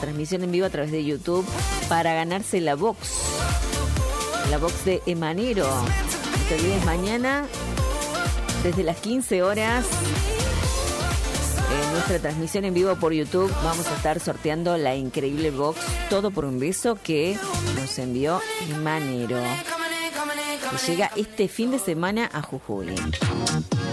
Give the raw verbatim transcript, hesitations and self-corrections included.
transmisión en vivo a través de YouTube para ganarse la box. La box de Emanero. No te olvides, mañana, desde las quince horas, en nuestra transmisión en vivo por YouTube, vamos a estar sorteando la increíble box Todo por un beso que nos envió Emanero. Que llega este fin de semana a Jujuy.